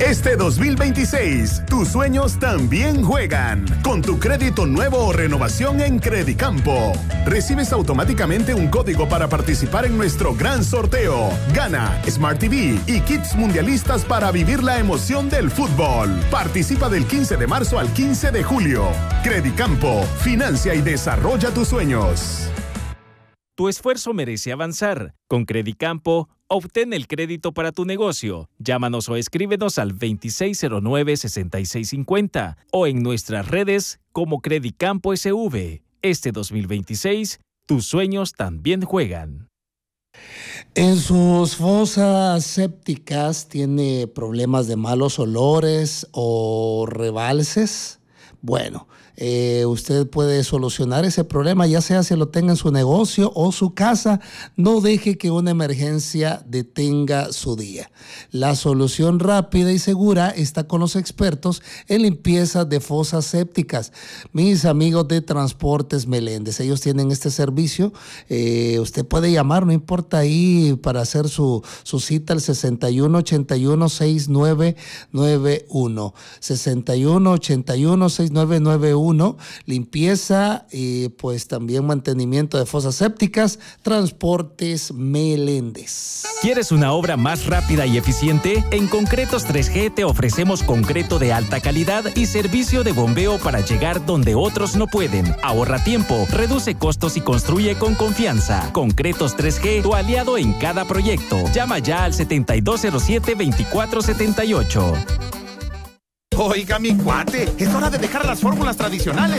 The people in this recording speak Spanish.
Este 2026, tus sueños también juegan. Con tu crédito nuevo o renovación en Credicampo, recibes automáticamente un código para participar en nuestro gran sorteo. Gana Smart TV y kits mundialistas para vivir la emoción del fútbol. Participa del 15 de marzo al 15 de julio. Credicampo, financia y desarrolla tus sueños. Tu esfuerzo merece avanzar. Con Credicampo, obtén el crédito para tu negocio. Llámanos o escríbenos al 2609-6650 o en nuestras redes como Credicampo SV. Este 2026, tus sueños también juegan. En sus fosas sépticas tiene problemas de malos olores o rebalses. Bueno, usted puede solucionar ese problema, ya sea si lo tenga en su negocio o su casa. No deje que una emergencia detenga su día. La solución rápida y segura está con los expertos en limpieza de fosas sépticas. Mis amigos de Transportes Meléndez, ellos tienen este servicio. Usted puede llamar, no importa, ahí para hacer su cita al 6181-6991. 6181-6991. Limpieza y pues también mantenimiento de fosas sépticas. Transportes Meléndez. ¿Quieres una obra más rápida y eficiente? En Concretos 3G te ofrecemos concreto de alta calidad y servicio de bombeo para llegar donde otros no pueden. Ahorra tiempo, reduce costos y construye con confianza. Concretos 3G, tu aliado en cada proyecto. Llama ya al 7207-2478. Oiga, mi cuate, es hora de dejar las fórmulas tradicionales